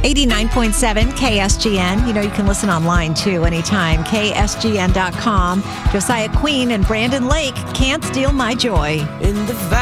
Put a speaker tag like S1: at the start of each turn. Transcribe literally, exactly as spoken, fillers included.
S1: eighty-nine point seven K S G N. You know, you can listen online too anytime. K S G N dot com. Josiah Queen and Brandon Lake, Can't Steal My Joy.
S2: In the